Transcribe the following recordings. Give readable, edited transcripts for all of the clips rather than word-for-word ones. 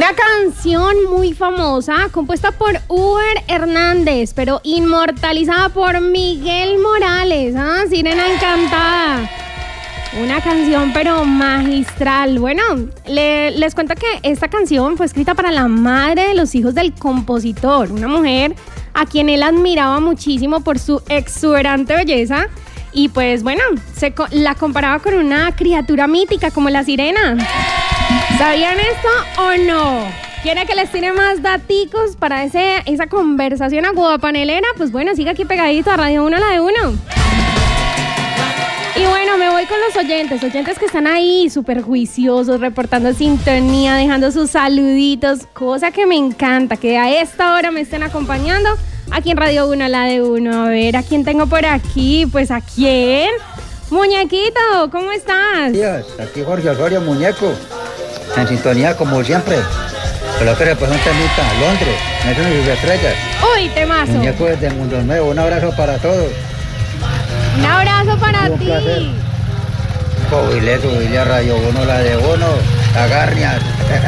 Una canción muy famosa, compuesta por Uber Hernández, pero inmortalizada por Miguel Morales. Sirena Encantada. Una canción pero magistral. Bueno, les cuento que esta canción fue escrita para la madre de los hijos del compositor, una mujer a quien él admiraba muchísimo por su exuberante belleza. Y pues bueno, la comparaba con una criatura mítica como la sirena. ¿Sabían esto o no? ¿Quiere que les tire más daticos para esa conversación aguapanelera? Pues bueno, siga aquí pegadito a Radio 1, la de 1. Y bueno, me voy con los oyentes que están ahí súper juiciosos, reportando sintonía, dejando sus saluditos, cosa que me encanta, que a esta hora me estén acompañando aquí en Radio 1, la de 1. A ver, ¿a quién tengo por aquí? Pues, ¿a quién? Muñequito, ¿cómo estás? Días, aquí Jorge Osorio, muñeco, en sintonía como siempre. Pero que pues un temita, Londres, Nelson y sus estrellas. Uy, temazo. Muñeco desde Mundo Nuevo, un abrazo para todos. Un abrazo para ti. Placer. Subile a Radio 1, la de 1, Agarnias.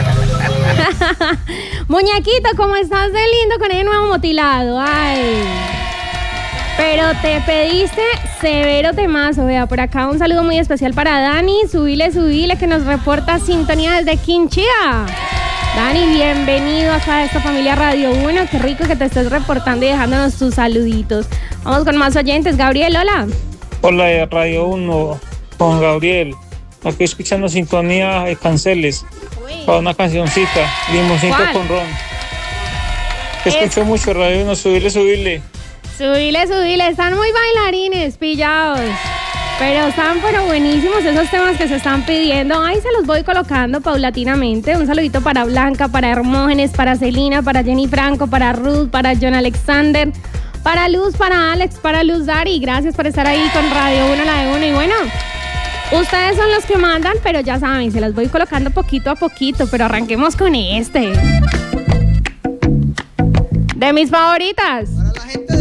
Muñequito, ¿cómo estás de lindo con el nuevo motilado? Ay. Pero te pediste severo temazo. Vea, por acá un saludo muy especial para Dani. Subile, que nos reporta sintonía desde Quinchía. Dani, bienvenido acá a esta familia Radio 1. Qué rico que te estés reportando y dejándonos tus saluditos. Vamos con más oyentes. Gabriel, hola. Hola, Radio 1, con Gabriel. Aquí escuchando sintonía de Canceles. Para una cancioncita, Limoncito con Ron. Escucho mucho Radio 1, subile. Subile. Están muy bailarines, pillados. Pero están buenísimos esos temas que se están pidiendo. Ahí se los voy colocando paulatinamente. Un saludito para Blanca, para Hermógenes, para Celina, para Jenny Franco, para Ruth, para John Alexander, para Luz, para Alex, para Luz Dari. Gracias por estar ahí con Radio 1, la de 1. Y bueno, ustedes son los que mandan, pero ya saben, se las voy colocando poquito a poquito. Pero arranquemos con este. De mis favoritas.